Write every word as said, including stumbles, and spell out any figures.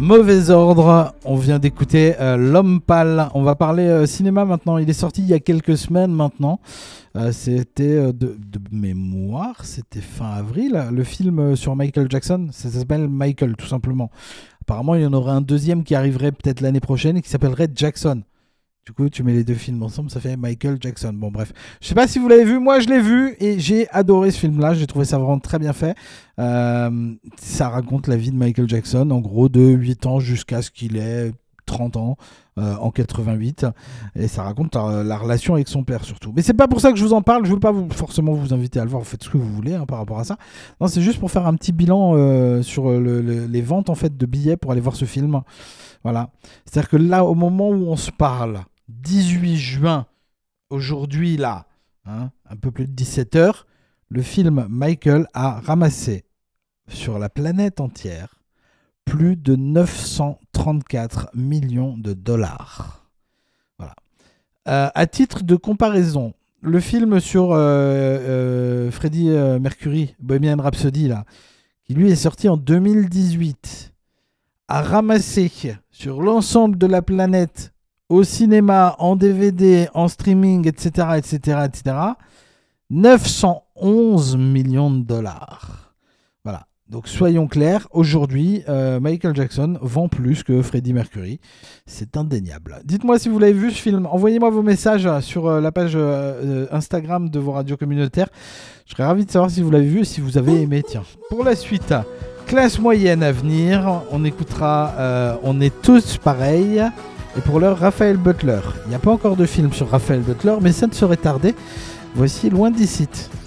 Mauvais ordre, on vient d'écouter euh, L'Homme Pâle. On va parler euh, cinéma maintenant. Il est sorti il y a quelques semaines maintenant. Euh, c'était euh, de, de mémoire, c'était fin avril. Le film sur Michael Jackson, ça s'appelle Michael tout simplement. Apparemment, il y en aurait un deuxième qui arriverait peut-être l'année prochaine et qui s'appellerait Jackson. Du coup, tu mets les deux films ensemble, ça fait Michael Jackson. Bon, bref. Je sais pas si vous l'avez vu. Moi, je l'ai vu et j'ai adoré ce film-là. J'ai trouvé ça vraiment très bien fait. Euh, ça raconte la vie de Michael Jackson, en gros, de huit ans jusqu'à ce qu'il ait trente ans, euh, en quatre-vingt-huit. Et ça raconte la, la relation avec son père, surtout. Mais c'est pas pour ça que je vous en parle. Je veux pas vous, forcément vous inviter à le voir. Vous faites ce que vous voulez hein, par rapport à ça. Non, c'est juste pour faire un petit bilan euh, sur le, le, les ventes en fait, de billets pour aller voir ce film. Voilà. C'est-à-dire que là, au moment où on se parle, dix-huit juin, aujourd'hui là, hein, un peu plus de dix-sept heures, le film Michael a ramassé sur la planète entière plus de neuf cent trente-quatre millions de dollars. Voilà. Euh, à titre de comparaison, le film sur euh, euh, Freddie euh, Mercury, Bohemian Rhapsody, là, qui lui est sorti en deux mille dix-huit, a ramassé sur l'ensemble de la planète au cinéma, en D V D, en streaming, et cetera, et cetera, et cetera, neuf cent onze millions de dollars. Voilà. Donc soyons clairs, aujourd'hui, euh, Michael Jackson vend plus que Freddie Mercury. C'est indéniable. Dites-moi si vous l'avez vu ce film. Envoyez-moi vos messages sur euh, la page euh, Instagram de vos radios communautaires. Je serais ravi de savoir si vous l'avez vu et si vous avez aimé. Tiens, pour la suite, classe moyenne à venir. On écoutera euh, On est tous pareils. Et pour l'heure, Raphaël Butler. Il n'y a pas encore de film sur Raphaël Butler, mais ça ne saurait tarder. Voici Loin d'ici.